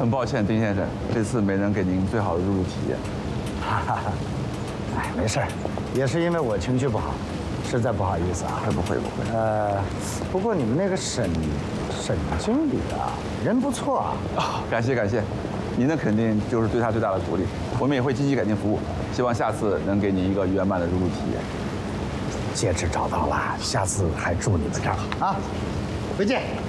很抱歉，丁先生，这次没能给您最好的入住体验。 哈哈，哎，没事，也是因为我情绪不好，实在不好意思啊。 不会。 不过你们那个沈经理啊，人不错啊。 感谢，您的肯定就是对他最大的鼓励。我们也会积极改进服务，希望下次能给您一个圆满的入住体验。 戒指找到了，下次还住你们这儿啊！回见。